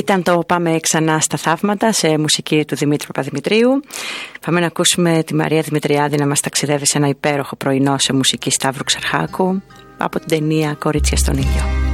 Ήταν το Πάμε ξανά στα θαύματα σε μουσική του Δημήτρη Παπαδημητρίου. Πάμε να ακούσουμε τη Μαρία Δημητριάδη να μας ταξιδεύει σε ένα υπέροχο πρωινό σε μουσική Σταύρου Ξαρχάκου από την ταινία Κορίτσια στον ήλιο.